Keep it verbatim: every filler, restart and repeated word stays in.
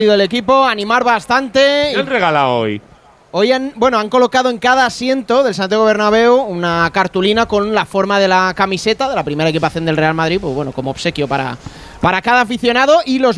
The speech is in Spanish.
el equipo, animar bastante. ¿Qué han regalado hoy? Hoy han, bueno, han colocado en cada asiento del Santiago Bernabéu una cartulina con la forma de la camiseta de la primera equipación del Real Madrid, pues bueno, como obsequio para, para cada aficionado, y los